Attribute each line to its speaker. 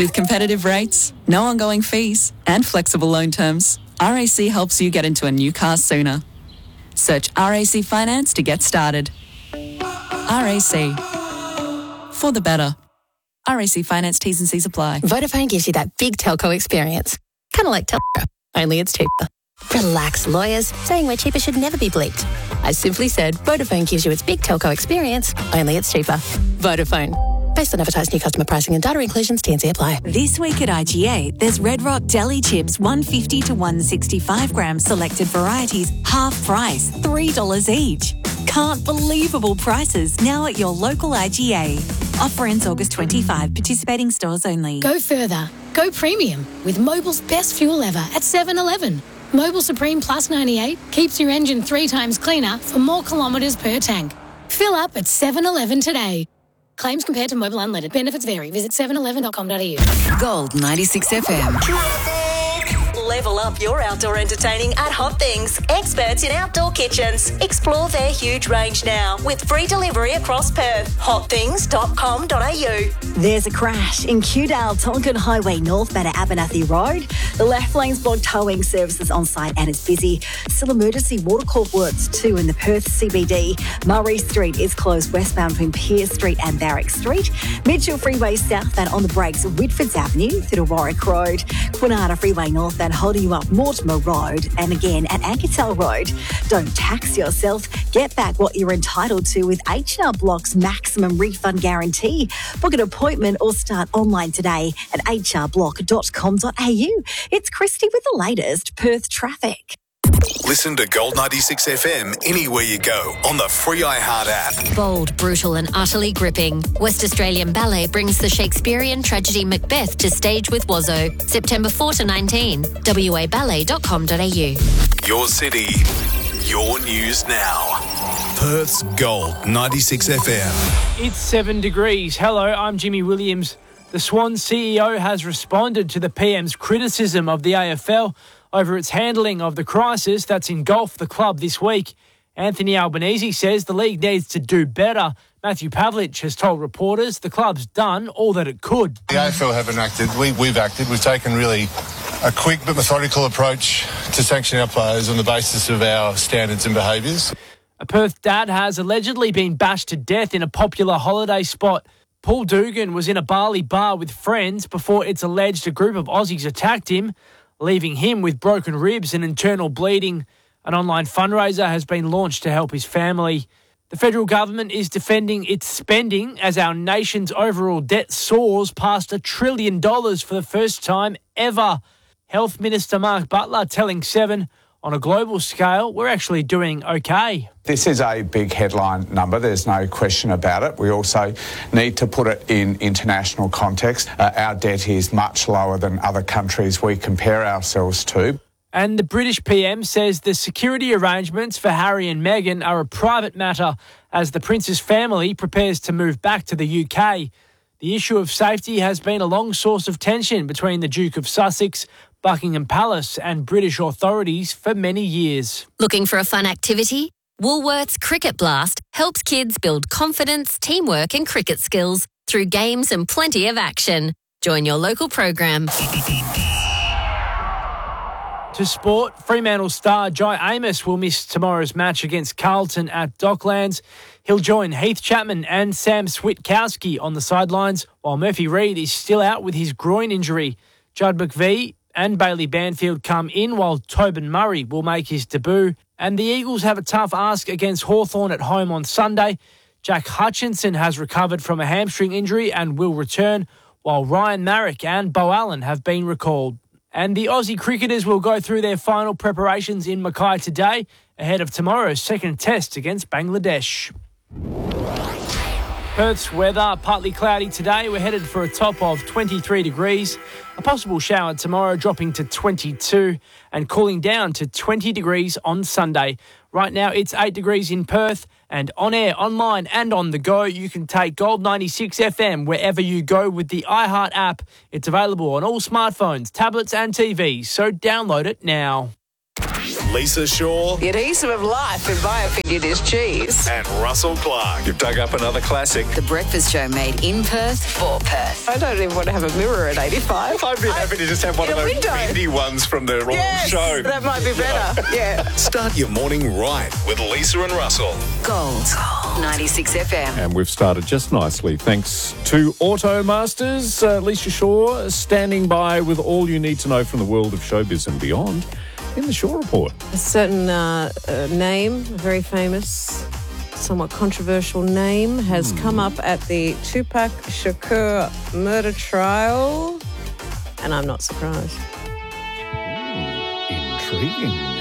Speaker 1: With competitive rates, no ongoing fees, and flexible loan terms, RAC helps you get into a new car sooner. Search RAC Finance to get started. RAC. For the better. RAC Finance T's and C's apply.
Speaker 2: Vodafone gives you that big telco experience. Kind of like Telco, only it's cheaper. Relax, lawyers. Saying we're cheaper should never be bleeped. I simply said Vodafone gives you its big telco experience, only it's cheaper. Vodafone. Based on advertised new customer pricing and data inclusions, T&C apply.
Speaker 3: This week at IGA, there's Red Rock Deli Chips, 150 to 165 grams, selected varieties, half price, $3 each. Can't believable prices now at your local IGA. Offer ends August 25. Participating stores only.
Speaker 4: Go further. Go premium with Mobil's best fuel ever at 7-Eleven. Mobil Supreme Plus 98 keeps your engine 3 times cleaner for more kilometres per tank. Fill up at 7-Eleven today. Claims compared to Mobil Unleaded. Benefits vary. Visit 711.com.au.
Speaker 3: Gold 96 FM. Level up your outdoor entertaining at Hot Things. Experts in outdoor kitchens. Explore their huge range now with free delivery across Perth. hotthings.com.au.
Speaker 5: There's a crash in Kewdale, Tonkin Highway northbound at Abernathy Road. The left lane's blocked, towing services on site and it's busy. Still emergency watercourt works too in the Perth CBD. Murray Street is closed westbound between Pearce Street and Barrack Street. Mitchell Freeway southbound on the brakes, Whitfords Avenue through to Warwick Road. Quinata Freeway northbound holding you up Mortimer Road and again at Anketel Road. Don't tax yourself. Get back what you're entitled to with H&R Block's maximum refund guarantee. Book an appointment or start online today at hrblock.com.au. It's Christy with the latest Perth traffic.
Speaker 6: Listen to Gold 96 FM anywhere you go on the free iHeart app.
Speaker 2: Bold, brutal and utterly gripping. West Australian Ballet brings the Shakespearean tragedy Macbeth to stage with Wazzo. September 4 to 19. waballet.com.au.
Speaker 6: Your city, your news now. Perth's Gold 96 FM.
Speaker 7: It's 7 degrees. Hello, I'm Jimmy Williams. The Swans CEO has responded to the PM's criticism of the AFL over its handling of the crisis that's engulfed the club this week. Anthony Albanese says the league needs to do better. Matthew Pavlich has told reporters the club's done all that it could.
Speaker 8: The AFL haven't acted. We've acted. We've taken really a quick but methodical approach to sanction our players on the basis of our standards and behaviours.
Speaker 7: A Perth dad has allegedly been bashed to death in a popular holiday spot. Paul Dugan was in a Bali bar with friends before it's alleged a group of Aussies attacked him, leaving him with broken ribs and internal bleeding. An online fundraiser has been launched to help his family. The federal government is defending its spending as our nation's overall debt soars past $1 trillion for the first time ever. Health Minister Mark Butler telling Seven, on a global scale, we're actually doing okay.
Speaker 9: This is a big headline number, there's no question about it. We also need to put it in international context. Our debt is much lower than other countries we compare ourselves to.
Speaker 7: And the British PM says the security arrangements for Harry and Meghan are a private matter as the Prince's family prepares to move back to the UK. The issue of safety has been a long source of tension between the Duke of Sussex, Buckingham Palace and British authorities for many years.
Speaker 2: Looking for a fun activity? Woolworths Cricket Blast helps kids build confidence, teamwork and cricket skills through games and plenty of action. Join your local program.
Speaker 7: To sport, Fremantle star Jai Amos will miss tomorrow's match against Carlton at Docklands. He'll join Heath Chapman and Sam Switkowski on the sidelines, while Murphy Reid is still out with his groin injury. Judd McVie and Bailey Banfield come in, while Tobin Murray will make his debut. And the Eagles have a tough ask against Hawthorn at home on Sunday. Jack Hutchinson has recovered from a hamstring injury and will return, while Ryan Marrick and Bo Allen have been recalled. And the Aussie cricketers will go through their final preparations in Mackay today, ahead of tomorrow's second test against Bangladesh. Perth's weather, partly cloudy today. We're headed for a top of 23 degrees. A possible shower tomorrow, dropping to 22 and cooling down to 20 degrees on Sunday. Right now, it's 8 degrees in Perth. And on air, online and on the go, you can take Gold 96 FM wherever you go with the iHeart app. It's available on all smartphones, tablets and TVs, so download it now.
Speaker 6: Lisa Shaw
Speaker 10: The adhesive of life, in my opinion, is cheese.
Speaker 6: and Russell Clark. You've dug up another classic.
Speaker 3: The Breakfast Show made in Perth for Perth.
Speaker 10: I don't even want to have a mirror at 85.
Speaker 8: I'd be happy to just have one
Speaker 10: in
Speaker 8: of
Speaker 10: a
Speaker 8: those
Speaker 10: window.
Speaker 8: windy ones from the Royal
Speaker 10: Yes,
Speaker 8: Show.
Speaker 10: that might be better. Yeah.
Speaker 6: Start your morning right with Lisa and Russell.
Speaker 3: Gold 96 FM.
Speaker 11: And we've started just nicely thanks to Automasters. Lisa Shaw standing by with all you need to know from the world of showbiz and beyond in the Shaw Report.
Speaker 12: A certain name, a very famous, somewhat controversial name, has come up at the Tupac Shakur murder trial, and I'm not surprised.
Speaker 11: Intriguing.